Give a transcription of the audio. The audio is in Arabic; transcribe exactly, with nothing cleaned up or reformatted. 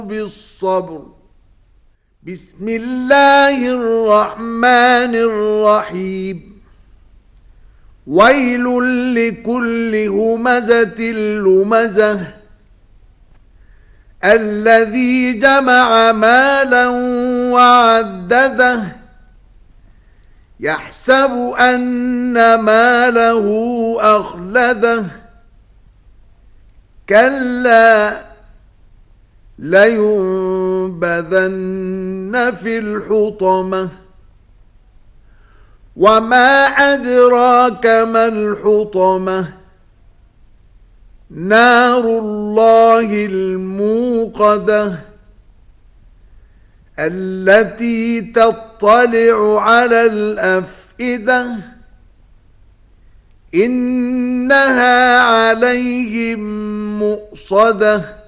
بالصبر. بسم الله الرحمن الرحيم. ويل لكل همزة لمزة الذي جمع مالا وعدده يحسب أن ماله أخلده كلا لينبذن في الحطمة وما أدراك ما الحطمة نار الله الموقدة التي تطلع على الأفئدة إنها عليهم مؤصدة